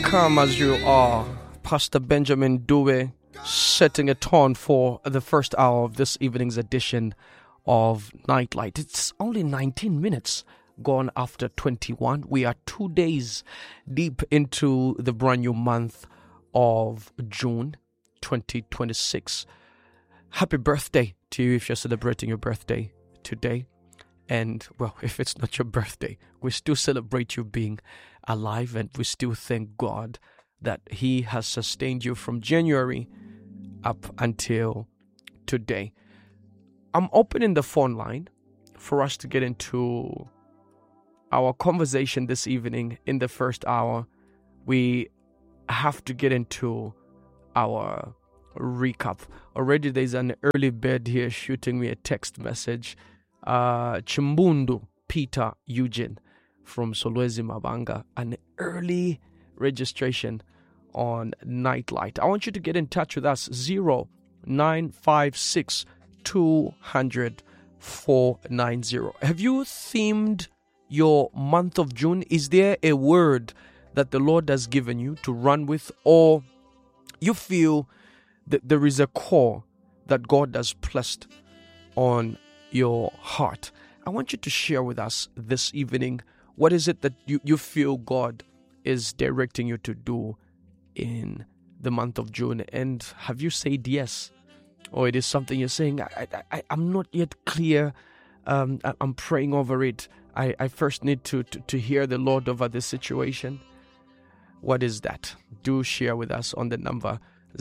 Come as you are, Pastor Benjamin Dube, setting a tone for the first hour of this evening's edition of Nightlight. It's only 19 minutes gone after 21. We are 2 days deep into the brand new month of June 2026. Happy birthday to you if you're celebrating your birthday today. And, well, if it's not your birthday, we still celebrate you being alive, and we still thank God that He has sustained you from January up until today. I'm opening the phone line for us to get into our conversation this evening. In the first hour, we have to get into our recap. Already there's an early bird here shooting me a text message. Chimbundu Peter Eugene from Solwezi Mabanga, an early registration on Nightlight. I want you to get in touch with us. 0956 200 490. Have you themed your month of June? Is there a word that the Lord has given you to run with, or you feel that there is a call that God has placed on your heart? I want you to share with us this evening. What is it that you feel God is directing you to do in the month of June? And have you said yes? Or it is something you're saying, I'm not yet clear. I'm praying over it. I first need to hear the Lord over this situation. What is that? Do share with us on the number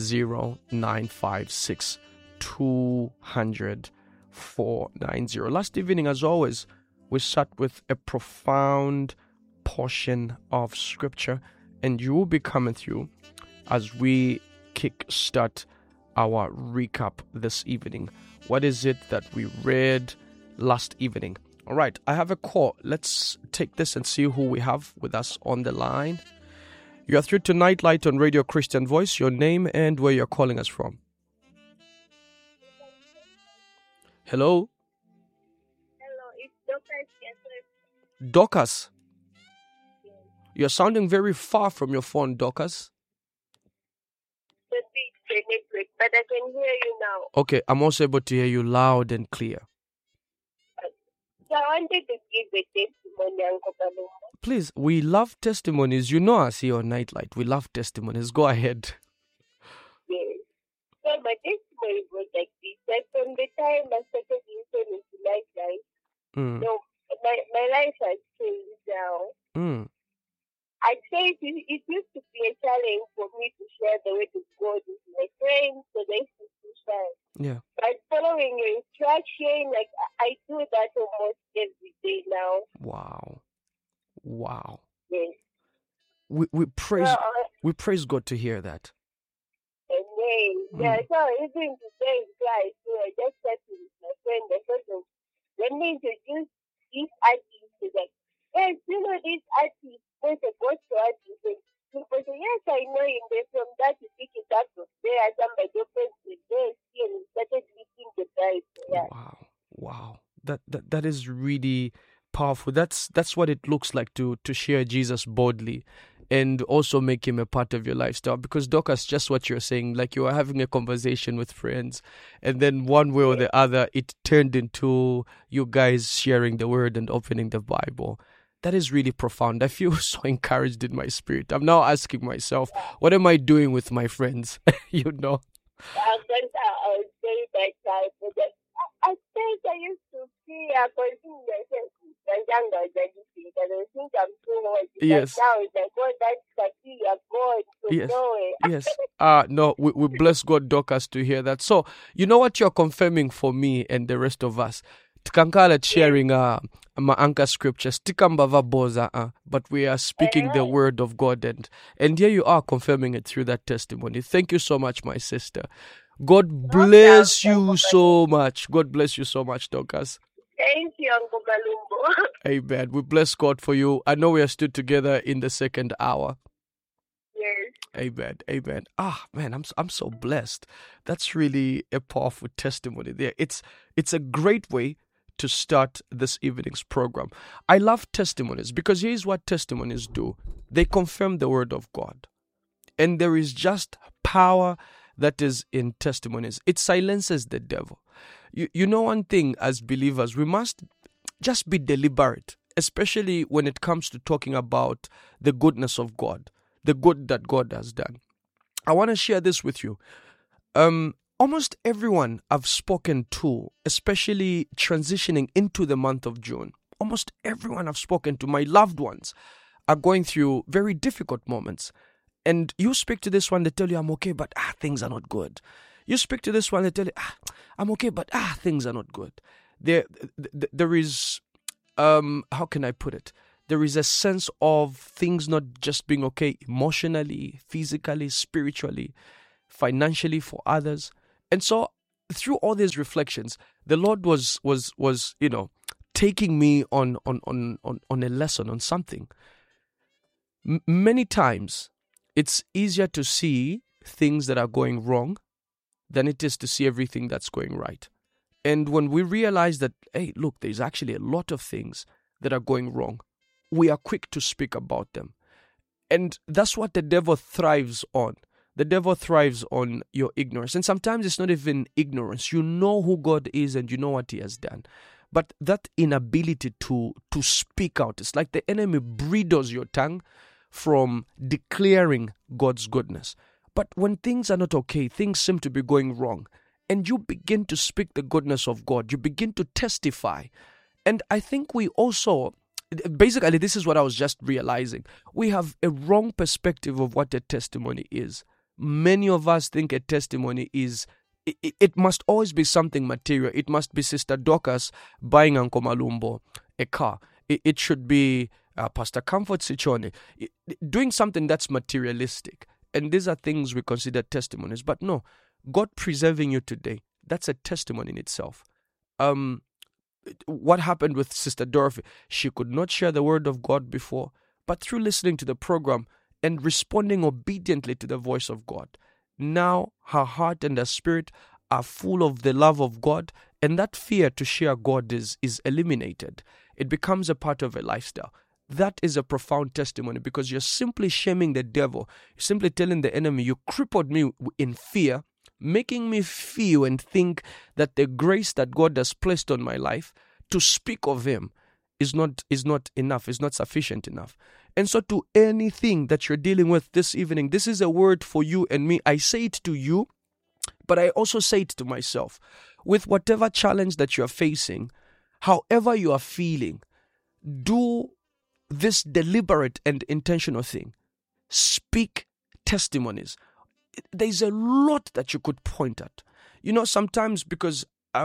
0956 200 490. Last evening, as always, we sat with a profound portion of scripture, and you will be coming through as we kickstart our recap this evening. What is it that we read last evening? All right, I have a call. Let's take this and see who we have with us on the line. You are through to Nightlight on Radio Christian Voice. Your name and where you're calling us from. Hello? Hello, it's Dorcas. Dorcas? Yes. You're sounding very far from your phone, Dorcas. The network, but I can hear you now. Okay, I'm also able to hear you loud and clear. So I wanted to give a testimony, Uncle Palumbo. Please, we love testimonies. You know us here on Nightlight. We love testimonies. Go ahead. Yes. So my testimony was like this, that from the time I started listening to Nightlight, my life has changed now. I'd say it used to be a challenge for me to share the word of God with my friends, so they used to share. Yeah. But following your instruction, like I do that almost every day now. Wow. Yes. We praise God to hear that. Amen. Yeah, so even today in class, I just sat with my friend, I thought of, let me introduce this artist to them. Yes, you know this artist, was a gospel artist. And people say, yes, I know him. Then from that, you pick it up from there. Somebody opens the door, and started reading the Bible. Yeah. Wow. That is really powerful. That's what it looks like to share Jesus boldly and also make him a part of your lifestyle. Because Dorcas, just what you're saying, like you are having a conversation with friends, and then one way or the other, it turned into you guys sharing the word and opening the Bible. That is really profound. I feel so encouraged in my spirit. I'm now asking myself, what am I doing with my friends? You know? I was very bad type. I think I used to see a person that said, Yes. Yes. No, we bless God, Dorcas, to hear that. So, you know what you're confirming for me and the rest of us? Tikankala sharing my anchor scriptures, tikambava boza, but we are speaking the word of God, and here you are confirming it through that testimony. Thank you so much, my sister. God bless you so much. God bless you so much, Dorcas. Thank you, Uncle Palumbo. Amen. We bless God for you. I know we are still together in the second hour. Yes. Amen. Man, I'm so blessed. That's really a powerful testimony there. It's a great way to start this evening's program. I love testimonies because here's what testimonies do. They confirm the word of God. And there is just power that is in testimonies. It silences the devil. You know one thing, as believers, we must just be deliberate, especially when it comes to talking about the goodness of God, the good that God has done. I want to share this with you. Almost everyone I've spoken to, especially transitioning into the month of June, almost everyone I've spoken to, my loved ones, are going through very difficult moments. And you speak to this one, they tell you, I'm okay, but things are not good. You speak to this one, they tell you, I'm okay, but things are not good. There is, how can I put it? There is a sense of things not just being okay emotionally, physically, spiritually, financially for others. And so through all these reflections, the Lord was taking me on a lesson, on something. Many times, it's easier to see things that are going wrong than it is to see everything that's going right. And when we realize that, hey, look, there's actually a lot of things that are going wrong, we are quick to speak about them. And that's what the devil thrives on. The devil thrives on your ignorance. And sometimes it's not even ignorance. You know who God is and you know what he has done. But that inability to speak out, it's like the enemy bridles your tongue from declaring God's goodness. But when things are not okay, things seem to be going wrong, and you begin to speak the goodness of God, you begin to testify. And I think we also, basically this is what I was just realizing, we have a wrong perspective of what a testimony is. Many of us think a testimony is, it must always be something material. It must be Sister Dorcas buying Uncle Malumbo a car. It should be Pastor Comfort Sichone doing something that's materialistic. And these are things we consider testimonies. But no, God preserving you today, that's a testimony in itself. What happened with Sister Dorothy? She could not share the word of God before, but through listening to the program and responding obediently to the voice of God, now her heart and her spirit are full of the love of God, and that fear to share God is eliminated. It becomes a part of a lifestyle. That is a profound testimony, because you're simply shaming the devil. You're simply telling the enemy, you crippled me in fear, making me feel and think that the grace that God has placed on my life to speak of him is not enough, is not sufficient enough. And so to anything that you're dealing with this evening, this is a word for you and me. I say it to you, but I also say it to myself. With whatever challenge that you're facing, however you are feeling, do this deliberate and intentional thing. Speak testimonies. There's a lot that you could point at. You know, sometimes because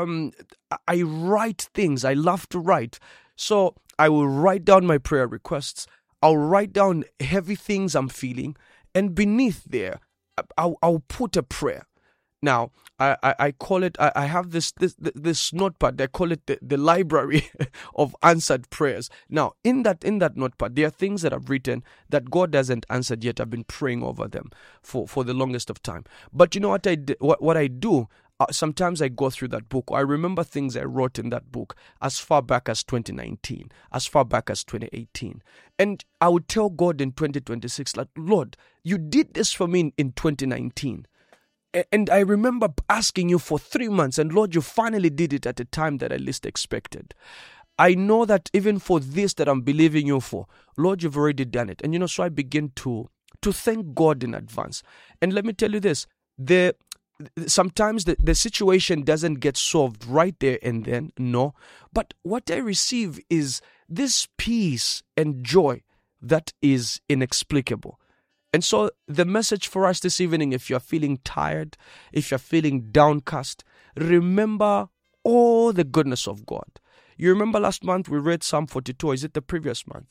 I write things, I love to write. So I will write down my prayer requests. I'll write down heavy things I'm feeling. And beneath there, I'll put a prayer. Now, I call it, I have this notepad, I call it the library of answered prayers. Now, in that notepad, there are things that I've written that God hasn't answered yet. I've been praying over them for the longest of time. But you know what I do? Sometimes I go through that book. I remember things I wrote in that book as far back as 2019, as far back as 2018. And I would tell God in 2026, like, Lord, you did this for me in 2019. And I remember asking you for 3 months, and Lord, you finally did it at a time that I least expected. I know that even for this that I'm believing you for, Lord, you've already done it. And you know, so I begin to thank God in advance. And let me tell you this, sometimes the situation doesn't get solved right there and then, no. But what I receive is this peace and joy that is inexplicable. And so the message for us this evening, if you're feeling tired, if you're feeling downcast, remember all the goodness of God. You remember last month we read Psalm 42, is it the previous month?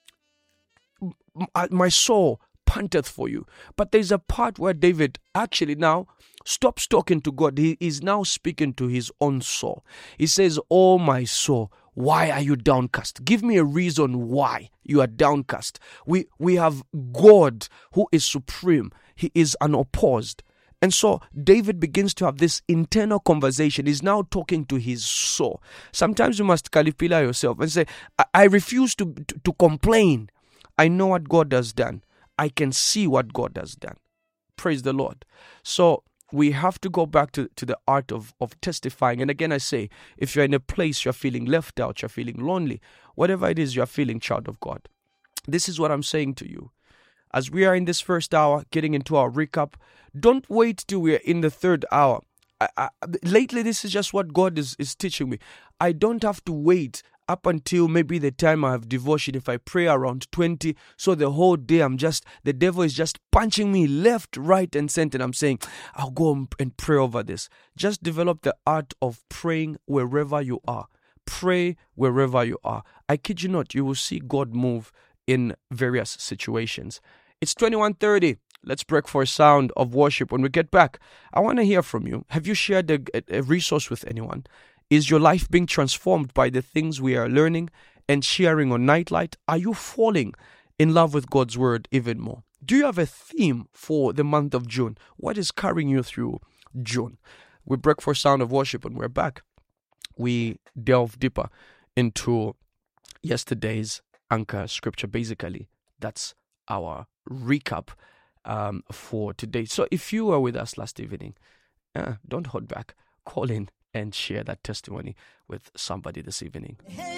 My soul panteth for you. But there's a part where David actually now stops talking to God. He is now speaking to his own soul. He says, oh my soul, why are you downcast? Give me a reason why you are downcast. We have God who is supreme. He is unopposed. And so David begins to have this internal conversation. He's now talking to his soul. Sometimes you must kalipila yourself and say, I refuse to complain. I know what God has done. I can see what God has done. Praise the Lord. So we have to go back to the art of testifying. And again, I say, if you're in a place you're feeling left out, you're feeling lonely, whatever it is you're feeling, child of God, this is what I'm saying to you. As we are in this first hour, getting into our recap, don't wait till we're in the third hour. Lately, this is just what God is teaching me. I don't have to wait up until maybe the time I have devotion. If I pray around 20, so the whole day the devil is just punching me left, right, and center. And I'm saying, I'll go and pray over this. Just develop the art of praying wherever you are. Pray wherever you are. I kid you not, you will see God move in various situations. It's 21:30. Let's break for a sound of worship. When we get back, I want to hear from you. Have you shared a resource with anyone? Is your life being transformed by the things we are learning and sharing on Nightlight? Are you falling in love with God's Word even more? Do you have a theme for the month of June? What is carrying you through June? We break for a sound of worship and we're back. We delve deeper into yesterday's anchor scripture. Basically, that's our recap for today. So if you were with us last evening, don't hold back. Call in and share that testimony with somebody this evening.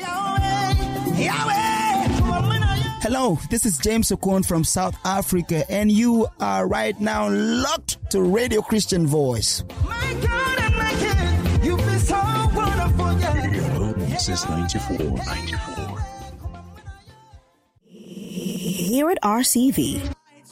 Hello, this is James Okon from South Africa, and you are right now locked to Radio Christian Voice. My God and my King, you've been so wonderful. This is 94. Here at RCV,